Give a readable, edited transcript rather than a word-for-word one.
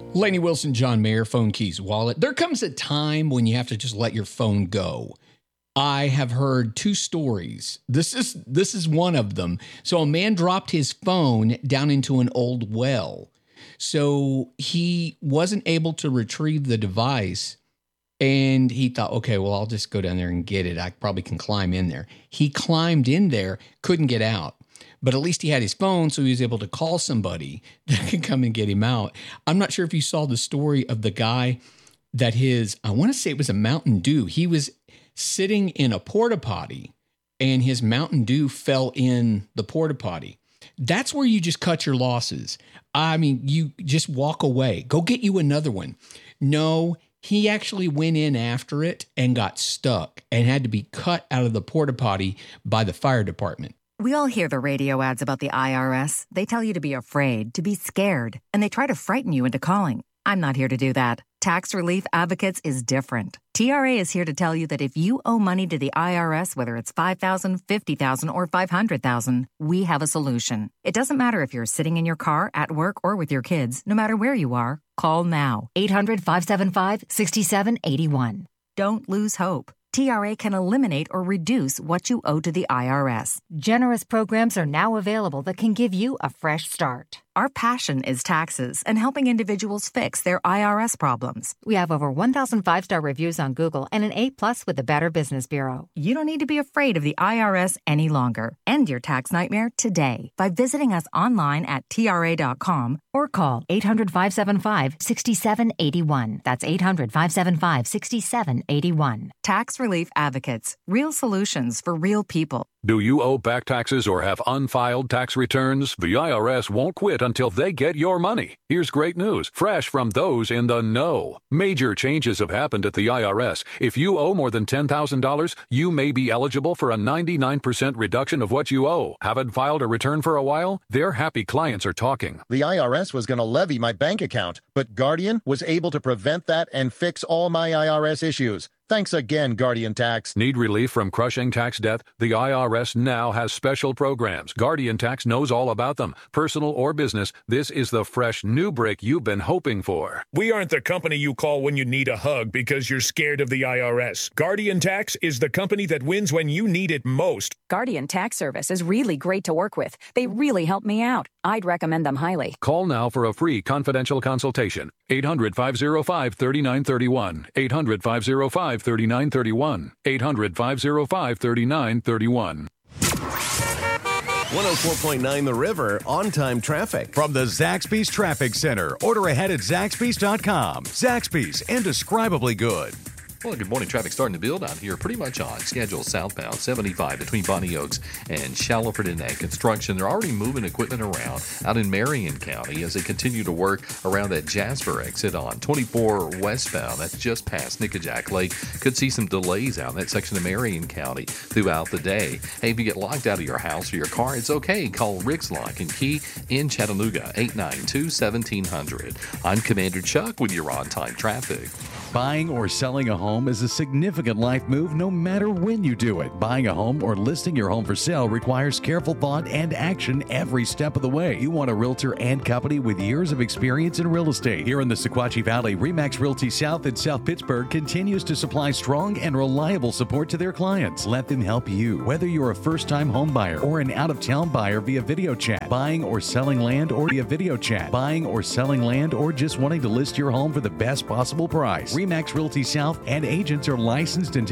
Lainey Wilson, John Mayer, Phone Keys Wallet. There comes a time when you have to just let your phone go. I have heard two stories. This is one of them. So a man dropped his phone down into an old well. So he wasn't able to retrieve the device. And he thought, okay, well, I'll just go down there and get it. I probably can climb in there. He climbed in there, couldn't get out. But at least he had his phone, so he was able to call somebody that could come and get him out. I'm not sure if you saw the story of the guy that I want to say it was a Mountain Dew. He was sitting in a porta potty and his Mountain Dew fell in the porta potty. That's where you just cut your losses. I mean, you just walk away. Go get you another one. No, he actually went in after it and got stuck and had to be cut out of the porta potty by the fire department. We all hear the radio ads about the IRS. They tell you to be afraid, to be scared, and they try to frighten you into calling. I'm not here to do that. Tax Relief Advocates is different. TRA is here to tell you that if you owe money to the IRS, whether it's $5,000, $50,000, or $500,000, we have a solution. It doesn't matter if you're sitting in your car, at work, or with your kids. No matter where you are, call now. 800-575-6781. Don't lose hope. TRA can eliminate or reduce what you owe to the IRS. Generous programs are now available that can give you a fresh start. Our passion is taxes and helping individuals fix their IRS problems. We have over 1,000 5-star reviews on Google and an A+ with the Better Business Bureau. You don't need to be afraid of the IRS any longer. End your tax nightmare today by visiting us online at TRA.com or call 800-575-6781. That's 800-575-6781. Tax Relief Advocates. Real solutions for real people. Do you owe back taxes or have unfiled tax returns? The IRS won't quit until they get your money. Here's great news, fresh from those in the know. Major changes have happened at the IRS. If you owe more than $10,000, you may be eligible for a 99% reduction of what you owe. Haven't filed a return for a while? Their happy clients are talking. The IRS was going to levy my bank account, but Guardian was able to prevent that and fix all my IRS issues. Thanks again, Guardian Tax. Need relief from crushing tax debt? The IRS now has special programs. Guardian Tax knows all about them. Personal or business, this is the fresh new break you've been hoping for. We aren't the company you call when you need a hug because you're scared of the IRS. Guardian Tax is the company that wins when you need it most. Guardian Tax Service is really great to work with. They really help me out. I'd recommend them highly. Call now for a free confidential consultation. 800-505-3931. 800-505-3931. 800-505-3931. 104.9 The River, on-time traffic. From the Zaxby's Traffic Center. Order ahead at Zaxby's.com. Zaxby's, indescribably good. Well, good morning. Traffic starting to build out here pretty much on schedule southbound 75 between Bonnie Oaks and Shallowford and construction. They're already moving equipment around out in Marion County as they continue to work around that Jasper exit on 24 westbound. That's just past Nickajack Lake. Could see some delays out in that section of Marion County throughout the day. Hey, if you get locked out of your house or your car, it's okay. Call Rick's Lock and Key in Chattanooga, 892-1700. I'm Commander Chuck with your on-time traffic. Buying or selling a home is a significant life move no matter when you do it. Buying a home or listing your home for sale requires careful thought and action every step of the way. You want a realtor and company with years of experience in real estate. Here in the Sequatchie Valley, RE/MAX Realty South in South Pittsburgh continues to supply strong and reliable support to their clients. Let them help you. Whether you're a first-time home buyer or an out-of-town buyer via video chat, buying or selling land or via video chat, buying or selling land or just wanting to list your home for the best possible price. RE/MAX Realty South and agents are licensed and